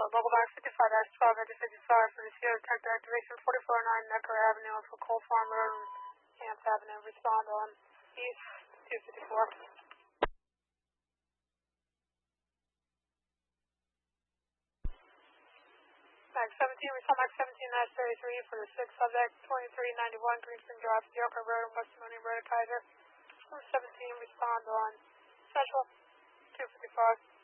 Local box 55-12 into 55 for the CO detector activation 4409 Necker Avenue for Coal Farm Road and Camp Avenue. Respond on East 254. Max 17, respond Max 17-33 for the 6th subject 2391 Greenspring Drive, Yoker Road, West Millennium Road, Kaiser. 17, respond on Central 255.